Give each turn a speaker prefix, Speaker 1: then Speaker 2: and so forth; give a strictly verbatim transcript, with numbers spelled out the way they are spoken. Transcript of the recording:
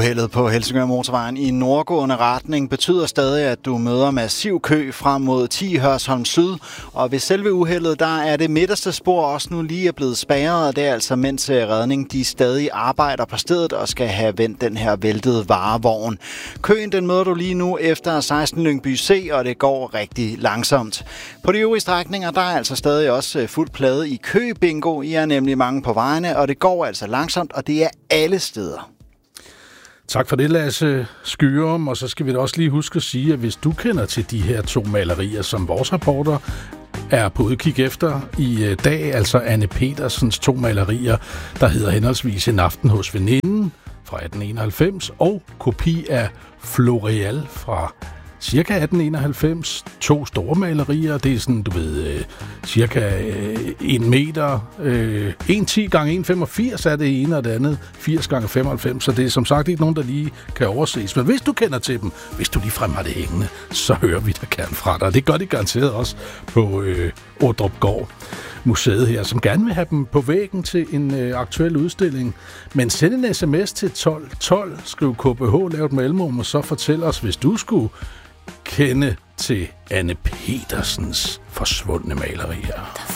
Speaker 1: Uheldet på Helsingør Motorvejen i nordgående retning betyder stadig, at du møder massiv kø frem mod ti Hørsholm Syd. Og ved selve uheldet, der er det midterste spor også nu lige er blevet spærret, og det er altså mens redning de stadig arbejder på stedet og skal have vendt den her væltede varevogn. Køen den møder du lige nu efter seksten Lyngby C, og det går rigtig langsomt. På de øvrige strækninger, der er altså stadig også fuldt plade i købingo. I er nemlig mange på vejene, og det går altså langsomt, og det er alle steder.
Speaker 2: Tak for det, Lasse Skyrum. Og så skal vi da også lige huske at sige, at hvis du kender til de her to malerier, som vores reporter er på udkig efter i dag, altså Anne Petersens to malerier, der hedder henholdsvis En aften hos veninden fra atten enoghalvfems og Kopi af Floreal fra cirka atten enoghalvfems. To store malerier, det er sådan, du ved, øh, cirka øh, en meter, øh, en ti gange en femogfirs er det ene, og det andet firs gange femoghalvfems, så det er som sagt ikke nogen, der lige kan overses. Men hvis du kender til dem, hvis du ligefrem har det hængende, så hører vi dig gerne fra dig. Det gør de garanteret også på øh, Ordrupgård museet her, som gerne vil have dem på væggen til en øh, aktuel udstilling. Men send en sms til tolv tolv, skriv K B H, lav et mellemrum, og så fortæl os, hvis du skulle kende til Anne Petersens forsvundne malerier.